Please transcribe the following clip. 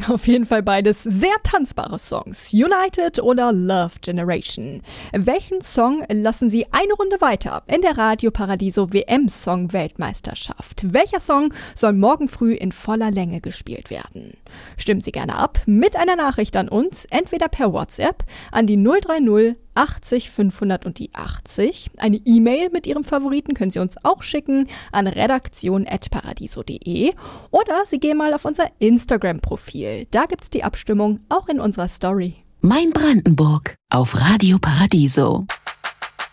Auf jeden Fall beides sehr tanzbare Songs. United oder Love Generation. Welchen Song lassen Sie eine Runde weiter in der Radio Paradiso WM-Song-Weltmeisterschaft? Welcher Song soll morgen früh in voller Länge gespielt werden? Stimmen Sie gerne ab mit einer Nachricht an uns, entweder per WhatsApp an die 030 80 500 und die 80. Eine E-Mail mit Ihrem Favoriten können Sie uns auch schicken an redaktion@paradiso.de oder Sie gehen mal auf unser Instagram-Profil. Da gibt's die Abstimmung auch in unserer Story. Mein Brandenburg auf Radio Paradiso.